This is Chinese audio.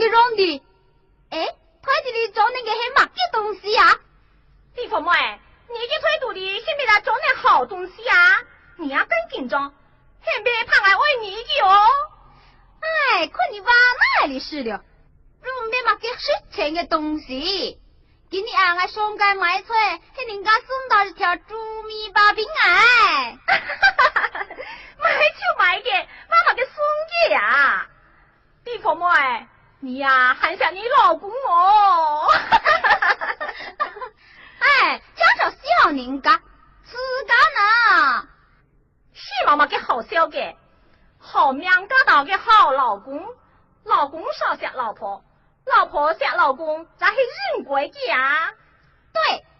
给弄的。哎，推这里装那个是嘛嘅东西啊？ 李婆妹，你给推肚里先别来装点好东西啊！你呀更紧张，先别怕来为你的哦。 哎，看你娃哪里是了？如咩嘛嘅实钱嘅东西？今年俺上街买菜，ให้人家送到一条猪米八饼哎！ 买就买嘅，妈妈给送嘅呀。李婆妹，你呀喊下你老公哦。 哎，讲着笑人家，自家呢？ 是妈妈给好笑嘅，好命家到嘅好老公，老公少下老婆，老婆下老公，咱是人鬼嘅呀。 对。